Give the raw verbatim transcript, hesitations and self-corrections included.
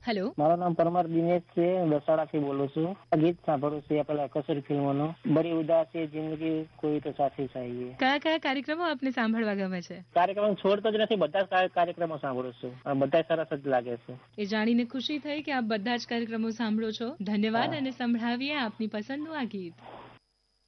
Hello, મારું નામ પરમાર દિનેશ છે, દસાડાથી બોલું છું. આ ગીત સાંભળું છું પેલા કસર ફિલ્મનું, બડી ઉદાસી જિંદગી કોઈ તો સાથી ચાહીએ. કયા કયા કાર્યક્રમો આપને સાંભળવા ગમે છે? કાર્યક્રમ છોડતો જ નથી, બધા જ કાર્યક્રમો સાંભળું છું, બધા સરસ જ લાગે છે. એ જાણીને ખુશી થઈ કે આપ બધા જ કાર્યક્રમો સાંભળો છો. ધન્યવાદ અને સંભળાવીએ આપની પસંદનું આ ગીત.